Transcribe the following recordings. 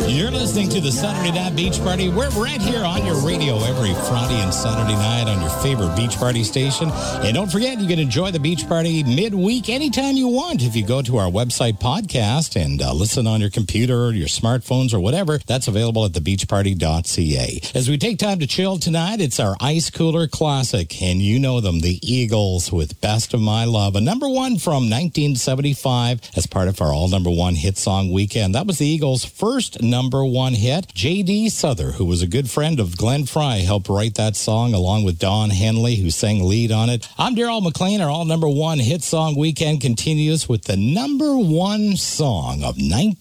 You're listening to the Saturday Night Beach Party. We're right here on your radio every Friday and Saturday night on your favorite beach party station. And don't forget, you can enjoy the beach party midweek anytime you want. If you go to our website podcast and listen on your computer or your smartphones or whatever, that's available at thebeachparty.ca. As we take time to chill tonight, it's our Ice Cooler Classic. And you know them, the Eagles with Best of My Love. A number one from 1975 as part of our all number one hit song weekend. That was the Eagles' first number one hit. J.D. Souther, who was a good friend of Glenn Fry, helped write that song along with Don Henley, who sang lead on it. I'm Daryl McLean. Our all number one hit song weekend continues with the number one song of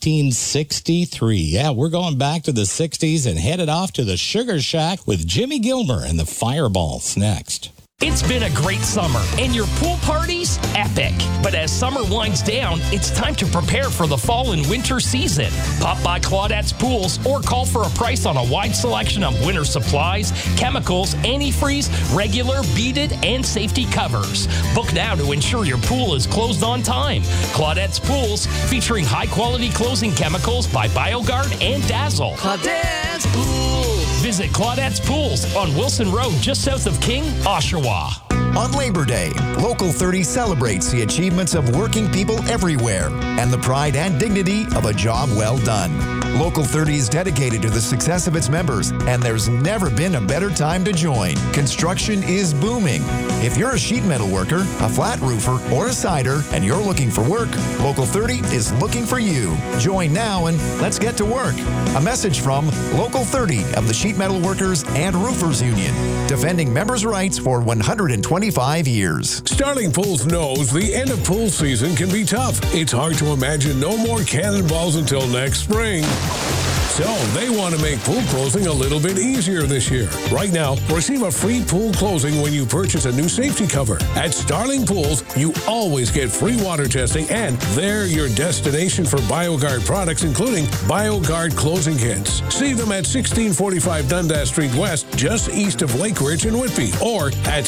1963. Yeah, we're going back to the 60s and headed off to the Sugar Shack with Jimmy Gilmer and the Fireballs next. It's been a great summer, and your pool party's epic. But as summer winds down, it's time to prepare for the fall and winter season. Pop by Claudette's Pools or call for a price on a wide selection of winter supplies, chemicals, antifreeze, regular, beaded, and safety covers. Book now to ensure your pool is closed on time. Claudette's Pools, featuring high-quality closing chemicals by BioGuard and Dazzle. Claudette's Pools. Visit Claudette's Pools on Wilson Road, just south of King, Oshawa. On Labor Day, Local 30 celebrates the achievements of working people everywhere and the pride and dignity of a job well done. Local 30 is dedicated to the success of its members, and there's never been a better time to join. Construction is booming. If you're a sheet metal worker, a flat roofer, or a cider, and you're looking for work, Local 30 is looking for you. Join now and let's get to work. A message from Local 30 of the Sheet Metal Workers and Roofers Union, defending members' rights for 125 years. Starling Pools knows the end of pool season can be tough. It's hard to imagine no more cannonballs until next spring. So they want to make pool closing a little bit easier this year. Right now, receive a free pool closing when you purchase a new safety cover. At Starling Pools, you always get free water testing, and they're your destination for BioGuard products, including BioGuard closing kits. See them at 1645 Dundas Street West, just east of Lake Ridge in Whitby, or at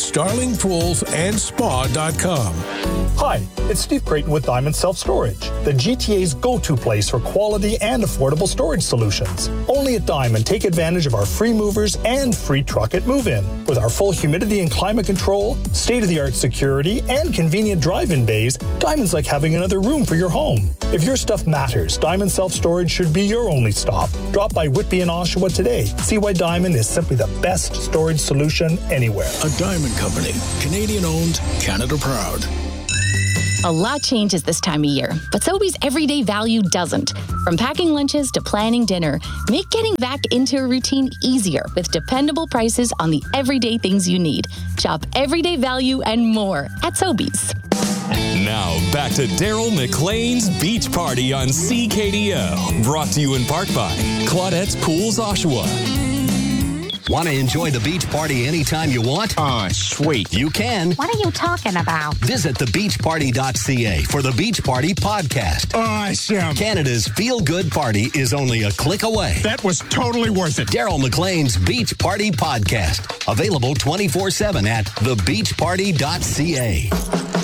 starlingpoolsandspa.com. Hi, it's Steve Creighton with Diamond Self-Storage, the GTA's go-to place for quality and affordable storage solutions. Only at Diamond, take advantage of our free movers and free truck at move-in. With our full humidity and climate control, state-of-the-art security, and convenient drive-in bays, Diamond's like having another room for your home. If your stuff matters, Diamond Self-Storage should be your only stop. Drop by Whitby and Oshawa today. See why Diamond is simply the best storage solution anywhere. A Diamond Company, Canadian-owned, Canada proud. A lot changes this time of year, but Sobeys everyday value doesn't. From packing lunches to planning dinner, make getting back into a routine easier with dependable prices on the everyday things you need. Shop everyday value and more at Sobeys. Now, back to Daryl McLean's Beach Party on CKDO. Brought to you in part by Claudette's Pools, Oshawa. Want to enjoy the beach party anytime you want? Sweet. You can. What are you talking about? Visit thebeachparty.ca for the Beach Party podcast. Awesome. Canada's feel-good party is only a click away. That was totally worth it. Daryl McLean's Beach Party podcast. Available 24/7 at thebeachparty.ca.